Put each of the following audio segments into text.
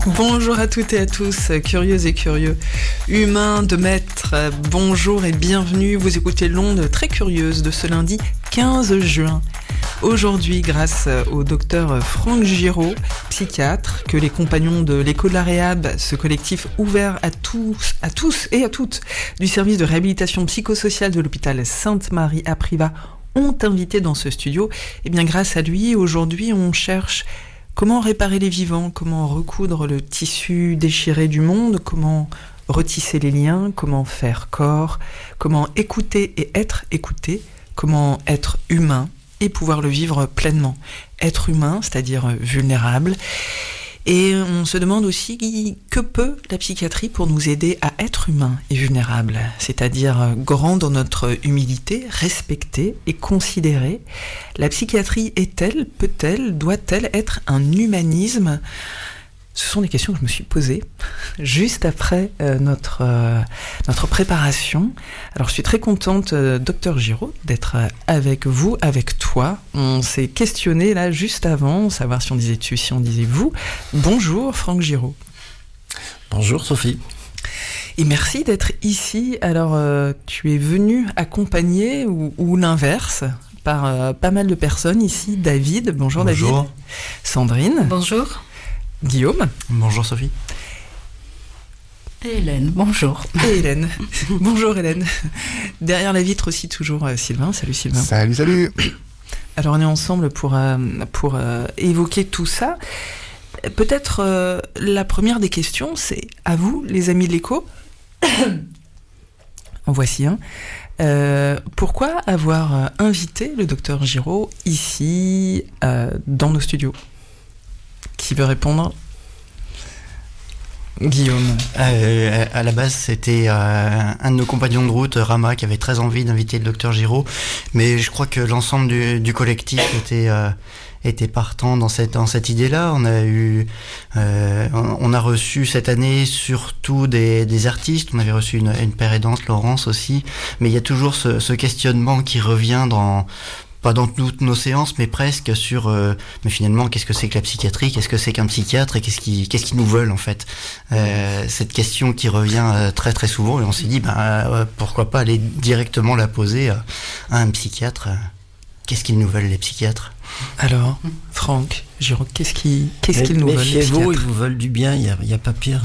Bonjour à toutes et à tous, curieuses et curieux, humains de maître, bonjour et bienvenue. Vous écoutez l'onde très curieuse de ce lundi 15 juin. Aujourd'hui, grâce au docteur Franck Giraud, psychiatre, que les compagnons de l'écho de la Réhab, ce collectif ouvert à tous et à toutes du service de réhabilitation psychosociale de l'hôpital Sainte-Marie à Privas, ont invité dans ce studio. Et bien grâce à lui, aujourd'hui, on cherche comment réparer les vivants, comment recoudre le tissu déchiré du monde, comment retisser les liens, comment faire corps, comment écouter et être écouté, comment être humain et pouvoir le vivre pleinement. Être humain, c'est-à-dire vulnérable. Et on se demande aussi que peut la psychiatrie pour nous aider à être humain et vulnérable, c'est-à-dire grand dans notre humilité, respecté et considéré. La psychiatrie est-elle, peut-elle, doit-elle être un humanisme ? Ce sont des questions que je me suis posées juste après notre préparation. Alors je suis très contente, docteur Giraud, d'être avec vous, avec toi. On s'est questionné là juste avant, savoir si on disait tu, si on disait vous. Bonjour Franck Giraud. Bonjour Sophie. Et merci d'être ici. Alors tu es venu accompagner ou l'inverse par pas mal de personnes ici. David, bonjour. David. Sandrine. Bonjour. Guillaume. Bonjour Sophie. Et Hélène, bonjour. Et Hélène. Bonjour Hélène. Derrière la vitre aussi toujours Sylvain. Salut Sylvain. Salut. Alors on est ensemble pour évoquer tout ça. Peut-être la première des questions, c'est à vous les amis de l'écho. En voici un. Pourquoi avoir invité le docteur Giraud ici dans nos studios ? Qui veut répondre ? Guillaume. À la base, c'était un de nos compagnons de route, Rama, qui avait très envie d'inviter le docteur Giraud, mais je crois que l'ensemble du collectif était partant dans cette idée-là. On a reçu cette année surtout des artistes. On avait reçu une père aidante, Laurence aussi, mais il y a toujours ce questionnement qui revient pas dans toutes nos séances, mais presque sur mais finalement, qu'est-ce que c'est que la psychiatrie, qu'est-ce que c'est qu'un psychiatre et qu'est-ce qu'ils nous veulent en fait. Cette question qui revient très très souvent, et on s'est dit pourquoi pas aller directement la poser à un psychiatre. Qu'est-ce qu'ils nous veulent les psychiatres ? Alors, Franck Giraud, qu'est-ce qu'ils nous veulent les psychiatres ? Méfiez-vous, ils vous veulent du bien, il y a pas pire.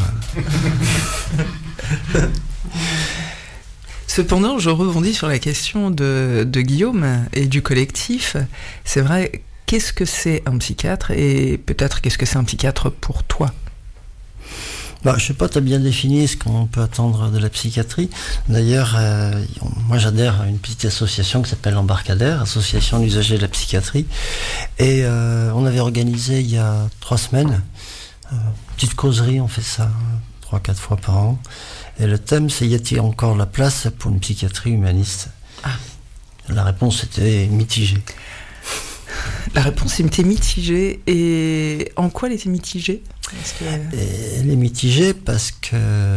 Cependant, je rebondis sur la question de Guillaume et du collectif. C'est vrai, qu'est-ce que c'est un psychiatre et peut-être qu'est-ce que c'est un psychiatre pour toi ? Je sais pas, tu as bien défini ce qu'on peut attendre de la psychiatrie. D'ailleurs, moi j'adhère à une petite association qui s'appelle l'Embarcadère, association d'usagers de la psychiatrie. Et on avait organisé il y a 3 semaines, petite causerie, on fait ça 3-4 fois par an. Et le thème, c'est: y a-t-il encore la place pour une psychiatrie humaniste ? La réponse était mitigée. La réponse était mitigée. Et en quoi elle était mitigée ? Elle est mitigée parce que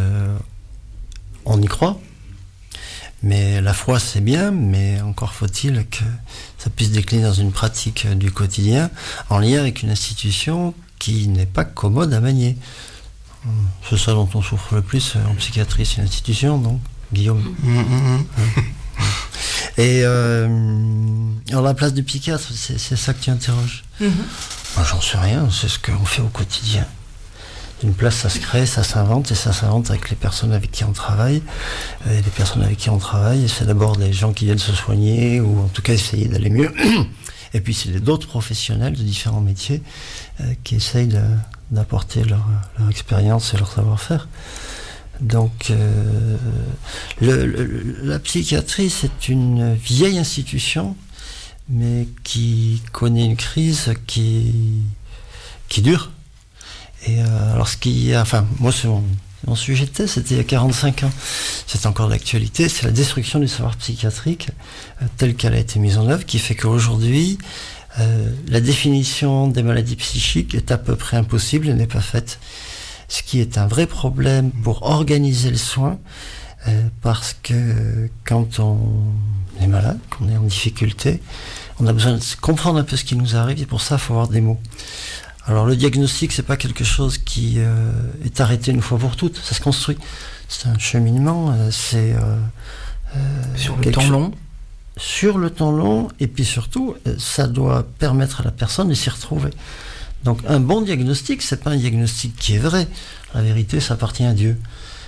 on y croit. Mais la foi, c'est bien, mais encore faut-il que ça puisse décliner dans une pratique du quotidien en lien avec une institution qui n'est pas commode à manier. C'est ça dont on souffre le plus en psychiatrie, c'est l'institution, non, Guillaume ? Et alors la place du psychiatre, c'est ça que tu interroges ? Moi, j'en sais rien, c'est ce qu'on fait au quotidien. Une place, ça se crée, ça s'invente, et ça s'invente avec les personnes avec qui on travaille. Et les personnes avec qui on travaille, c'est d'abord des gens qui viennent se soigner, ou en tout cas essayer d'aller mieux. Et puis c'est d'autres professionnels de différents métiers qui essayent d'apporter leur expérience et leur savoir-faire. Donc la psychiatrie, c'est une vieille institution, mais qui connaît une crise qui dure. Et alors moi c'est mon sujet de thèse, c'était il y a 45 ans. C'est encore d'actualité, c'est la destruction du savoir psychiatrique telle qu'elle a été mise en œuvre, qui fait qu'aujourd'hui, la définition des maladies psychiques est à peu près impossible et n'est pas faite. Ce qui est un vrai problème pour organiser le soin, parce que quand on est malade, qu'on est en difficulté, on a besoin de comprendre un peu ce qui nous arrive, et pour ça, il faut avoir des mots. Alors le diagnostic, c'est pas quelque chose qui est arrêté une fois pour toutes, ça se construit. C'est un cheminement, c'est... sur le temps long. Sur le temps long, et puis surtout, ça doit permettre à la personne de s'y retrouver. Donc un bon diagnostic, c'est pas un diagnostic qui est vrai. La vérité, ça appartient à Dieu.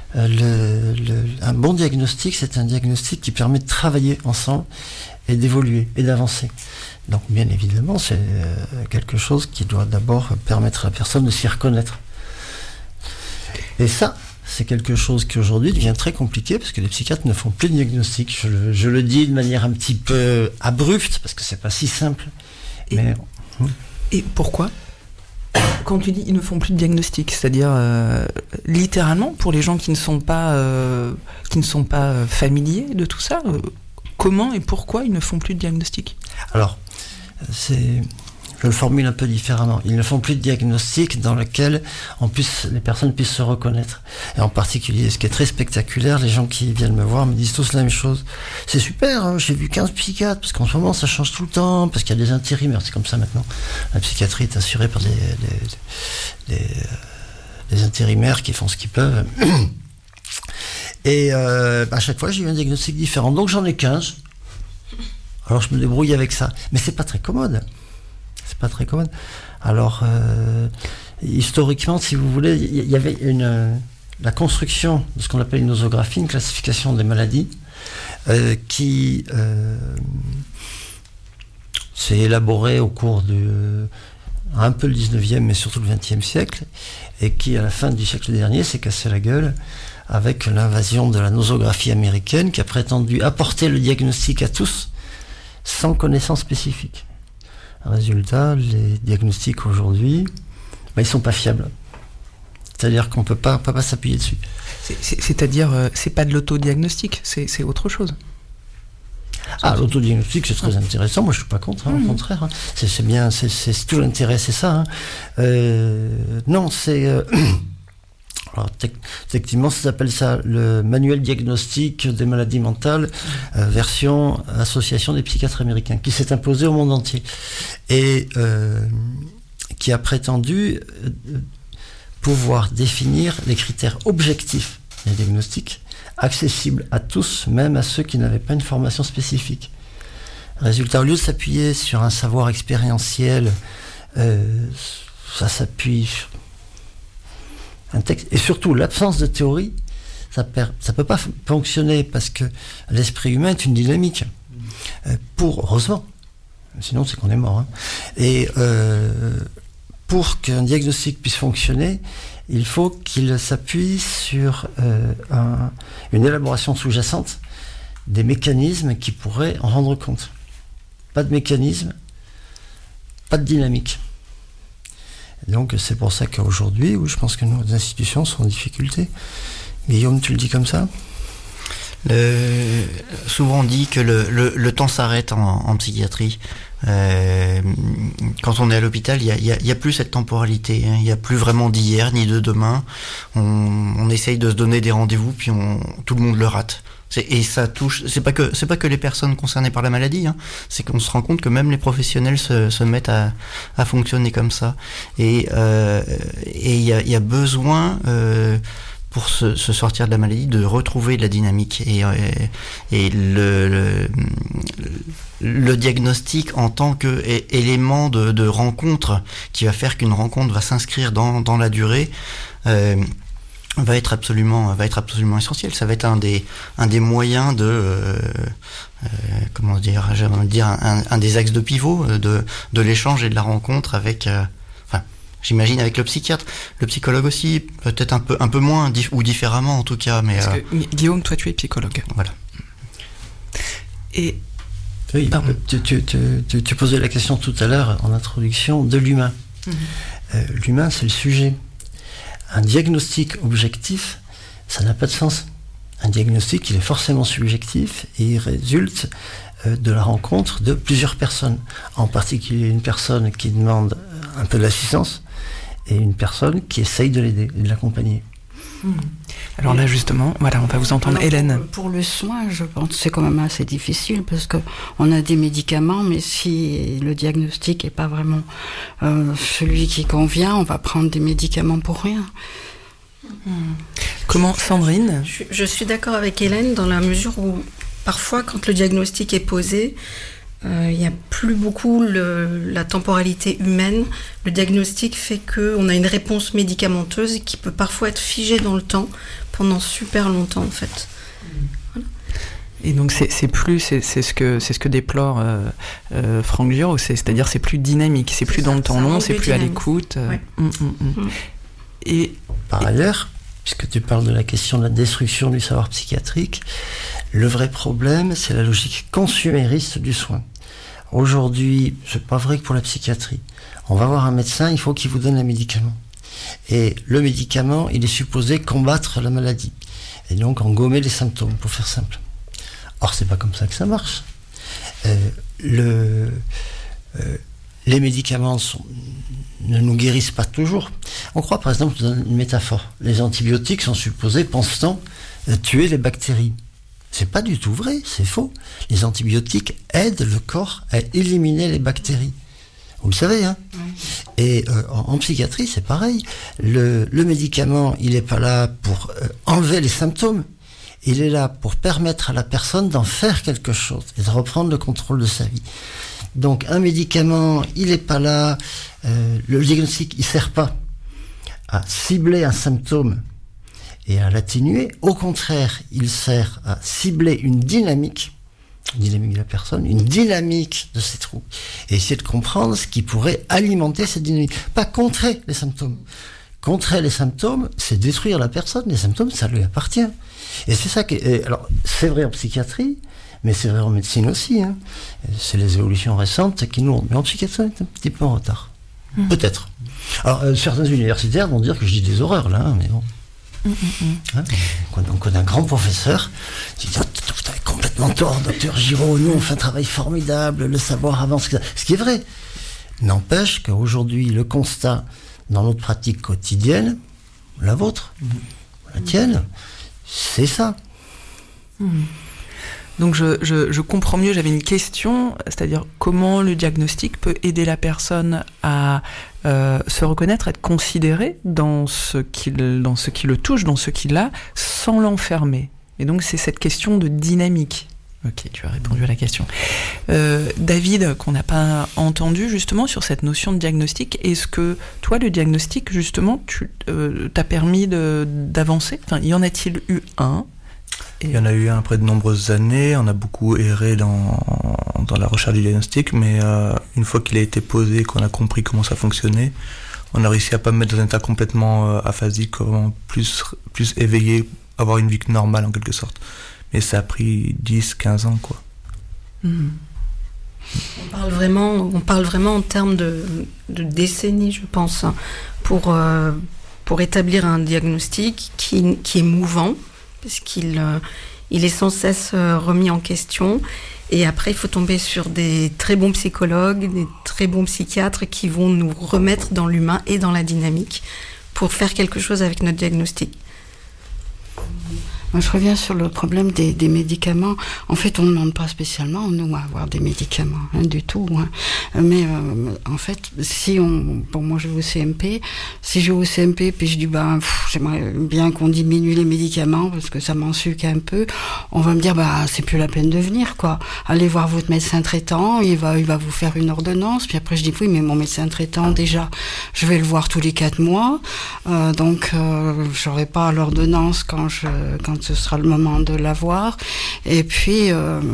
Un bon diagnostic, c'est un diagnostic qui permet de travailler ensemble et d'évoluer et d'avancer. Donc bien évidemment, c'est quelque chose qui doit d'abord permettre à la personne de s'y reconnaître. Et ça, c'est quelque chose qui aujourd'hui devient très compliqué parce que les psychiatres ne font plus de diagnostic. Je le dis de manière un petit peu abrupte parce que c'est pas si simple. Et pourquoi ? Quand tu dis ils ne font plus de diagnostic, c'est-à-dire littéralement pour les gens qui ne sont pas familiers de tout ça, comment et pourquoi ils ne font plus de diagnostic ? Alors, je le formule un peu différemment. Ils ne font plus de diagnostic dans lequel les personnes puissent se reconnaître. Et en particulier, ce qui est très spectaculaire, les gens qui viennent me voir me disent tous la même chose. C'est super, hein, j'ai vu 15 psychiatres, parce qu'en ce moment ça change tout le temps, parce qu'il y a des intérimaires, c'est comme ça maintenant. La psychiatrie est assurée par des intérimaires qui font ce qu'ils peuvent. Et à chaque fois, j'ai eu un diagnostic différent. Donc j'en ai 15. Alors je me débrouille avec ça. Mais c'est pas très commode. C'est pas très commode. Alors, historiquement, si vous voulez, il y avait la construction de ce qu'on appelle une nosographie, une classification des maladies, qui s'est élaborée au cours un peu le 19e, mais surtout le 20e siècle, et qui, à la fin du siècle dernier, s'est cassé la gueule avec l'invasion de la nosographie américaine, qui a prétendu apporter le diagnostic à tous, sans connaissance spécifique. Résultat, les diagnostics aujourd'hui, ils sont pas fiables. C'est-à-dire qu'on peut pas s'appuyer dessus. C'est-à-dire, c'est pas de l'autodiagnostic, c'est autre chose. L'autodiagnostic, c'est très intéressant. Moi, je suis pas contre, au contraire. C'est bien, c'est tout l'intérêt, c'est ça. Non, c'est... Alors, effectivement, ça s'appelle ça le manuel diagnostique des maladies mentales, version Association des psychiatres américains, qui s'est imposé au monde entier et qui a prétendu pouvoir définir les critères objectifs des diagnostics, accessibles à tous, même à ceux qui n'avaient pas une formation spécifique. Résultat, au lieu de s'appuyer sur un savoir expérientiel, ça s'appuie sur un texte, et surtout l'absence de théorie, ça peut pas fonctionner parce que l'esprit humain est une dynamique. Heureusement, sinon c'est qu'on est mort. Et pour qu'un diagnostic puisse fonctionner, il faut qu'il s'appuie sur une élaboration sous-jacente des mécanismes qui pourraient en rendre compte. Pas de mécanisme, pas de dynamique. Donc c'est pour ça qu'aujourd'hui, je pense que nos institutions sont en difficulté. Guillaume, tu le dis comme ça ? Souvent on dit que le temps s'arrête en psychiatrie. Quand on est à l'hôpital, il y a plus cette temporalité. Il n'y a plus vraiment d'hier ni de demain. On essaye de se donner des rendez-vous, puis tout le monde le rate. Et ça touche. C'est pas que les personnes concernées par la maladie. C'est qu'on se rend compte que même les professionnels se mettent à fonctionner comme ça. Et il y a besoin pour se sortir de la maladie de retrouver de la dynamique. Et le diagnostic en tant qu'élément de rencontre qui va faire qu'une rencontre va s'inscrire dans la durée. Va être absolument essentiel. Ça va être un des moyens comment dire, j'aimerais dire un des axes de pivot de l'échange et de la rencontre avec, j'imagine avec le psychiatre, le psychologue aussi, peut-être un peu moins ou différemment en tout cas, mais. Parce que Guillaume, toi tu es psychologue. Voilà. Et oui, tu posais la question tout à l'heure en introduction de l'humain. L'humain, c'est le sujet. Un diagnostic objectif, ça n'a pas de sens. Un diagnostic, il est forcément subjectif et il résulte de la rencontre de plusieurs personnes. En particulier une personne qui demande un peu d'assistance et une personne qui essaye de l'aider et de l'accompagner. Alors là, justement, voilà, on va vous entendre. Hélène. Pour le soin, je pense que c'est quand même assez difficile parce qu'on a des médicaments, mais si le diagnostic n'est pas vraiment celui qui convient, on va prendre des médicaments pour rien. Comment, Sandrine? Je suis d'accord avec Hélène dans la mesure où parfois, quand le diagnostic est posé, il n'y a plus beaucoup la temporalité humaine. Le diagnostic fait qu'on a une réponse médicamenteuse qui peut parfois être figée dans le temps pendant super longtemps en fait. Voilà. Et donc c'est ce que déplore Franck Giraud, c'est-à-dire c'est plus dynamique, c'est plus dans le temps long, c'est plus dynamique. À l'écoute. Ouais. Et par ailleurs, puisque tu parles de la question de la destruction du savoir psychiatrique, le vrai problème, c'est la logique consumériste du soin. Aujourd'hui, c'est pas vrai que pour la psychiatrie. On va voir un médecin, il faut qu'il vous donne un médicament. Et le médicament, il est supposé combattre la maladie. Et donc en gommer les symptômes, pour faire simple. Or, c'est pas comme ça que ça marche. Les médicaments ne nous guérissent pas toujours. On croit, par exemple, je donne une métaphore. Les antibiotiques sont supposés, pense-t-on, tuer les bactéries. C'est pas du tout vrai, c'est faux. Les antibiotiques aident le corps à éliminer les bactéries. Vous le savez, hein? Oui. Et en psychiatrie, c'est pareil. Le médicament, il n'est pas là pour enlever les symptômes. Il est là pour permettre à la personne d'en faire quelque chose et de reprendre le contrôle de sa vie. Donc, un médicament, il n'est pas là. Le diagnostic, il ne sert pas à cibler un symptôme et à l'atténuer. Au contraire, il sert à cibler une dynamique de la personne, une dynamique de ses troubles, et essayer de comprendre ce qui pourrait alimenter cette dynamique. Pas contrer les symptômes. Contrer les symptômes, c'est détruire la personne. Les symptômes, ça lui appartient. Et c'est ça alors, c'est vrai en psychiatrie, mais c'est vrai en médecine aussi. Hein. C'est les évolutions récentes qui nous... Mais en psychiatrie, on est un petit peu en retard. Peut-être. Alors, certains universitaires vont dire que je dis des horreurs, là, hein, mais bon. Hein, on connaît un grand professeur qui dit vous avez complètement tort, docteur Giraud, nous on fait un travail formidable, le savoir avance, ce qui est vrai. N'empêche qu'aujourd'hui le constat dans notre pratique quotidienne, la vôtre, la tienne, c'est ça. Donc je comprends mieux, j'avais une question, c'est-à-dire comment le diagnostic peut aider la personne à se reconnaître, être considéré dans ce qui le touche, dans ce qu'il a, sans l'enfermer. Et donc c'est cette question de dynamique. Ok, tu as répondu à la question. David, qu'on n'a pas entendu justement sur cette notion de diagnostic, est-ce que toi, le diagnostic, justement, t'a permis d'avancer? Enfin, y en a-t-il eu un? Il y en a eu un après de nombreuses années, on a beaucoup erré dans la recherche du diagnostic, mais une fois qu'il a été posé, qu'on a compris comment ça fonctionnait, on a réussi à pas me mettre dans un état complètement aphasique, vraiment plus éveillé, avoir une vie normale en quelque sorte. Mais ça a pris 10-15 ans, quoi. On parle vraiment en termes de décennies, je pense, hein, pour établir un diagnostic qui est mouvant, parce qu'il est sans cesse remis en question. Et après, il faut tomber sur des très bons psychologues, des très bons psychiatres qui vont nous remettre dans l'humain et dans la dynamique pour faire quelque chose avec notre diagnostic. Moi, je reviens sur le problème des médicaments. En fait, on ne demande pas spécialement, nous, à avoir des médicaments, hein, du tout. Hein. Mais en fait, moi, je vais au CMP. Si je vais au CMP, puis je dis, j'aimerais bien qu'on diminue les médicaments, parce que ça m'ensuque un peu, on va me dire, c'est plus la peine de venir, quoi. Allez voir votre médecin traitant, il va vous faire une ordonnance. Puis après, je dis, oui, mais mon médecin traitant, déjà, je vais le voir tous les 4 mois. Donc, j'aurai pas l'ordonnance quand ce sera le moment de l'avoir. Et puis,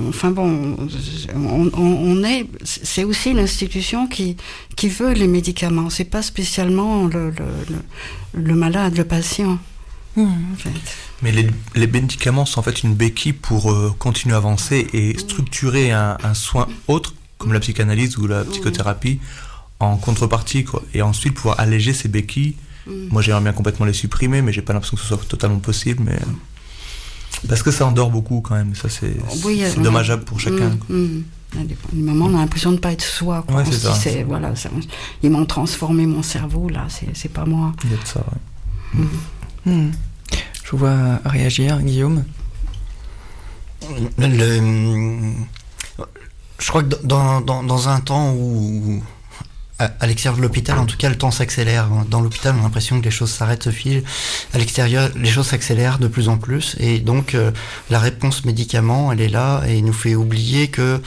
c'est aussi l'institution qui veut les médicaments. C'est pas spécialement le malade, le patient. En fait. Mais les médicaments sont en fait une béquille pour continuer à avancer et structurer un soin autre, comme la psychanalyse ou la psychothérapie, en contrepartie, quoi. Et ensuite pouvoir alléger ces béquilles. Moi, j'aimerais bien complètement les supprimer, mais j'ai pas l'impression que ce soit totalement possible. Mais parce que ça endort beaucoup quand même. Ça, c'est dommageable pour chacun. À des moments, on a l'impression de ne pas être soi. Quoi. Ouais, c'est ça. Ils m'ont transformé mon cerveau, là, c'est pas moi. Il y a de ça, ouais. Je vous vois réagir, Guillaume. Je crois que dans un temps où à l'extérieur de l'hôpital, en tout cas, le temps s'accélère. Dans l'hôpital, on a l'impression que les choses s'arrêtent, se figent. À l'extérieur, les choses s'accélèrent de plus en plus. Et donc, la réponse médicament, elle est là et nous fait oublier que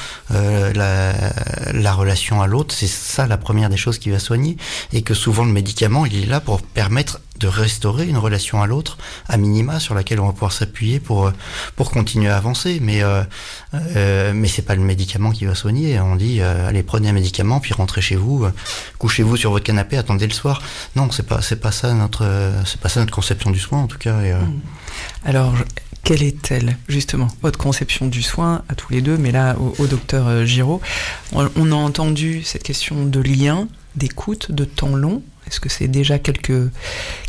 la relation à l'autre, c'est ça la première des choses qui va soigner. Et que souvent, le médicament, il est là pour permettre de restaurer une relation à l'autre, à minima, sur laquelle on va pouvoir s'appuyer pour continuer à avancer. Mais c'est pas le médicament qui va soigner. On dit, allez, prenez un médicament, puis rentrez chez vous, couchez-vous sur votre canapé, attendez le soir. Non, c'est pas ça notre conception du soin, en tout cas. Alors, quelle est-elle, justement, votre conception du soin, à tous les deux, mais là, au docteur Giraud, on a entendu cette question de lien, d'écoute, de temps long. Est-ce que c'est déjà quelques pistes ?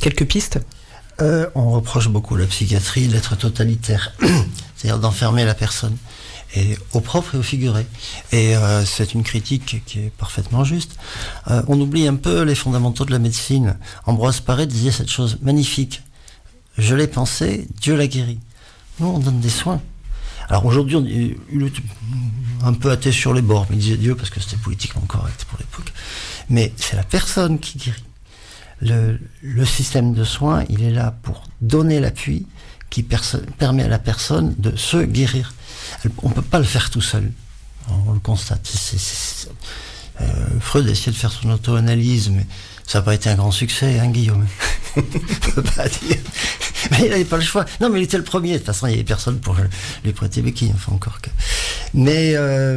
On reproche beaucoup à la psychiatrie d'être totalitaire, c'est-à-dire d'enfermer la personne, et au propre et au figuré. Et c'est une critique qui est parfaitement juste. On oublie un peu les fondamentaux de la médecine. Ambroise Paré disait cette chose magnifique. Je l'ai pensé, Dieu l'a guéri. Nous, on donne des soins. Alors aujourd'hui, on est un peu athée sur les bords, mais il disait Dieu parce que c'était politiquement correct pour l'époque. Mais c'est la personne qui guérit. Le système de soins, il est là pour donner l'appui qui permet à la personne de se guérir. On ne peut pas le faire tout seul. On le constate. Freud a essayé de faire son auto-analyse, mais ça n'a pas été un grand succès, hein, Guillaume. On ne peut pas dire. Mais il n'avait pas le choix. Non, mais il était le premier. De toute façon, il n'y avait personne pour lui prêter béquille. Enfin, encore que. Mais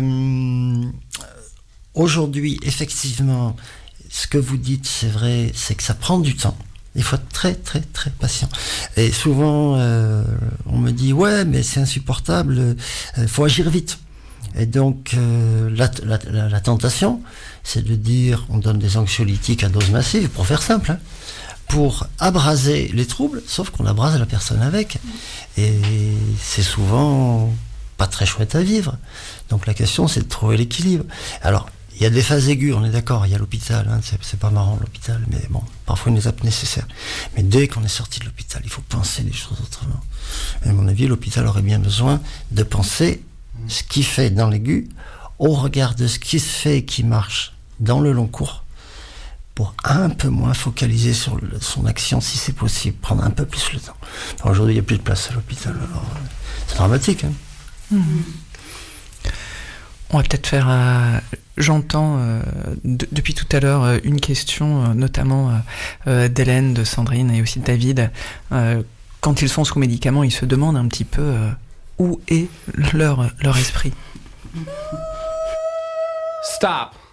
aujourd'hui, effectivement, ce que vous dites, c'est vrai, c'est que ça prend du temps. Il faut être très, très, très patient. Et souvent, on me dit, ouais, mais c'est insupportable, il faut agir vite. Et donc, la tentation, c'est de dire, on donne des anxiolytiques à dose massive, pour faire simple, hein, pour abraser les troubles, sauf qu'on abrase la personne avec. Et c'est souvent pas très chouette à vivre. Donc la question, c'est de trouver l'équilibre. Alors, il y a des phases aiguës, on est d'accord, il y a l'hôpital, hein, c'est pas marrant l'hôpital, mais bon, parfois une étape nécessaire. Mais dès qu'on est sorti de l'hôpital, il faut penser les choses autrement. Et à mon avis, l'hôpital aurait bien besoin de penser ce qui fait dans l'aigu au regard de ce qui se fait et qui marche dans le long cours, pour un peu moins focaliser sur son action si c'est possible, prendre un peu plus le temps. Alors, aujourd'hui, il n'y a plus de place à l'hôpital, alors c'est dramatique. Hein. On va peut-être faire... J'entends depuis tout à l'heure une question, notamment d'Hélène, de Sandrine et aussi de David. Quand ils sont sous médicaments, ils se demandent un petit peu où est leur esprit. Stop.